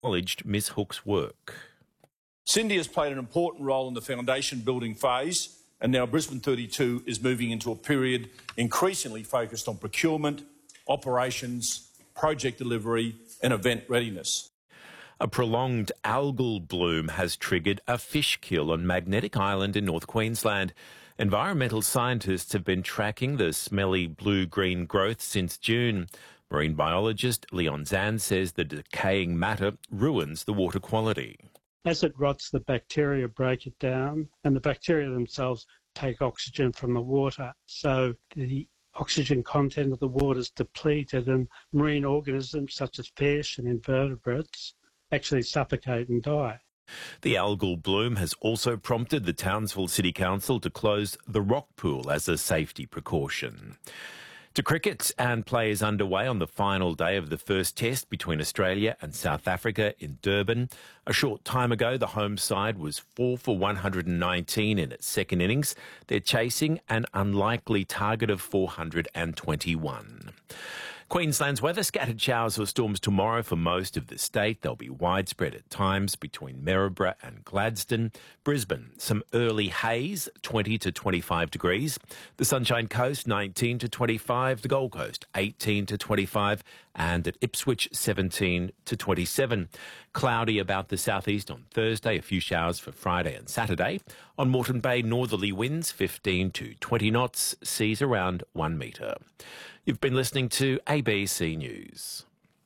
acknowledged Ms Hook's work. Cindy has played an important role in the foundation building phase, and now Brisbane 32 is moving into a period increasingly focused on procurement, operations, project delivery and event readiness. A prolonged algal bloom has triggered a fish kill on Magnetic Island in North Queensland. Environmental scientists have been tracking the smelly blue-green growth since June. Marine biologist Leon Zan says the decaying matter ruins the water quality. As it rots, the bacteria break it down, and the bacteria themselves take oxygen from the water. So the oxygen content of the water is depleted, and marine organisms such as fish and invertebrates actually suffocate and die. The algal bloom has also prompted the Townsville City Council to close the rock pool as a safety precaution. To cricket, and play is underway on the final day of the first test between Australia and South Africa in Durban. A short time ago, the home side was 4 for 119 in its second innings. They're chasing an unlikely target of 421. Queensland's weather, scattered showers or storms tomorrow for most of the state. They'll be widespread at times between Maryborough and Gladstone. Brisbane, some early haze, 20 to 25 degrees. The Sunshine Coast, 19 to 25. The Gold Coast, 18 to 25. And at Ipswich, 17 to 27. Cloudy about the southeast on Thursday. A few showers for Friday and Saturday. On Moreton Bay, northerly winds, 15 to 20 knots. Seas around 1 metre. You've been listening to ABC News.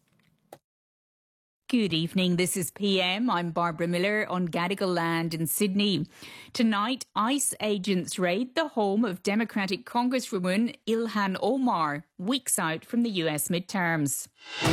Good evening, this is PM. I'm Barbara Miller on Gadigal land in Sydney. Tonight, ICE agents raid the home of Democratic Congresswoman Ilhan Omar, weeks out from the US midterms.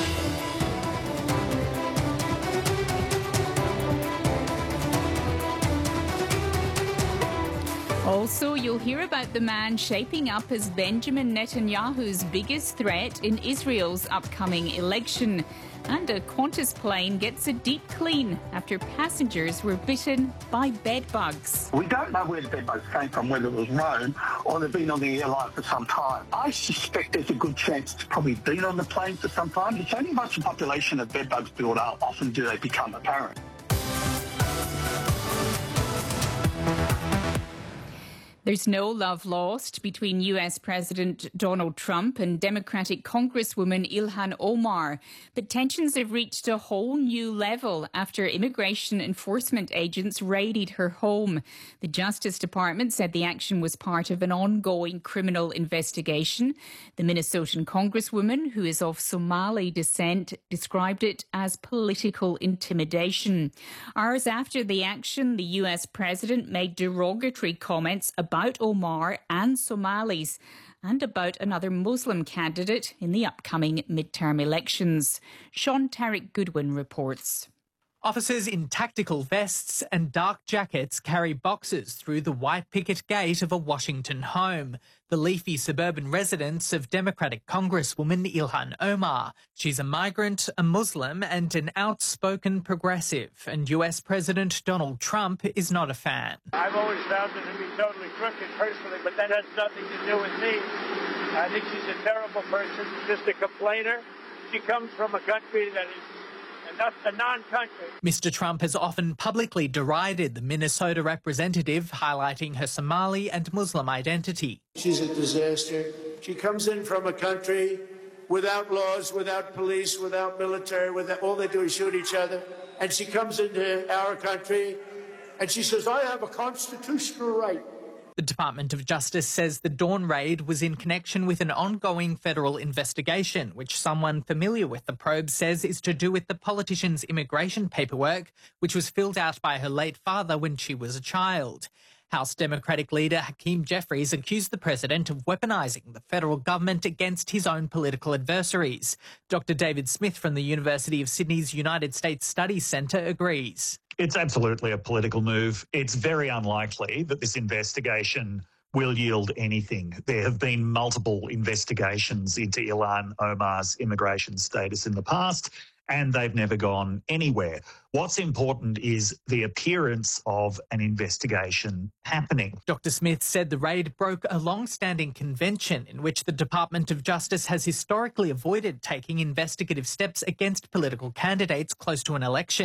Also, you'll hear about the man shaping up as Benjamin Netanyahu's biggest threat in Israel's upcoming election. And a Qantas plane gets a deep clean after passengers were bitten by bedbugs. We don't know where the bedbugs came from, whether it was Rome or they've been on the airline for some time. I suspect there's a good chance it's probably been on the plane for some time. It's only once the population of bedbugs build up, often do they become apparent. There's no love lost between US President Donald Trump and Democratic Congresswoman Ilhan Omar, but tensions have reached a whole new level after immigration enforcement agents raided her home. The Justice Department said the action was part of an ongoing criminal investigation. The Minnesotan Congresswoman, who is of Somali descent, described it as political intimidation. Hours after the action, the US President made derogatory comments about Omar and Somalis and about another Muslim candidate in the upcoming midterm elections. Sean Tarek Goodwin reports. Officers in tactical vests and dark jackets carry boxes through the white picket gate of a Washington home, the leafy suburban residence of Democratic Congresswoman Ilhan Omar. She's a migrant, a Muslim and an outspoken progressive, and US President Donald Trump is not a fan. I've always found her to be totally crooked personally, but that has nothing to do with me. I think she's a terrible person, just a complainer. She comes from a country that is a non-country. Mr. Trump has often publicly derided the Minnesota representative, highlighting her Somali and Muslim identity. She's a disaster. She comes in from a country without laws, without police, without military, all they do is shoot each other. And she comes into our country and she says, I have a constitutional right. The Department of Justice says the Dawn raid was in connection with an ongoing federal investigation, which someone familiar with the probe says is to do with the politician's immigration paperwork, which was filled out by her late father when she was a child. House Democratic leader Hakeem Jeffries accused the president of weaponising the federal government against his own political adversaries. Dr. David Smith from the University of Sydney's United States Studies Centre agrees. It's absolutely a political move. It's very unlikely that this investigation will yield anything. There have been multiple investigations into Ilhan Omar's immigration status in the past, and they've never gone anywhere. What's important is the appearance of an investigation happening. Dr. Smith said the raid broke a long-standing convention in which the Department of Justice has historically avoided taking investigative steps against political candidates close to an election.